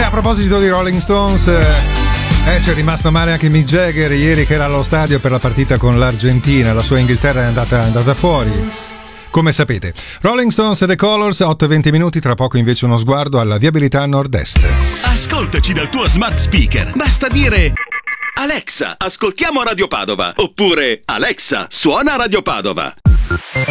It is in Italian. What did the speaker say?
a proposito di Rolling Stones, c'è rimasto male anche Mick Jagger ieri, che era allo stadio per la partita con l'Argentina. La sua Inghilterra è andata fuori, come sapete. Rolling Stones e The Colors, 8:20, tra poco invece uno sguardo alla viabilità nord-est. Ascoltaci dal tuo smart speaker, basta dire: Alexa, ascoltiamo Radio Padova, oppure Alexa, suona Radio Padova.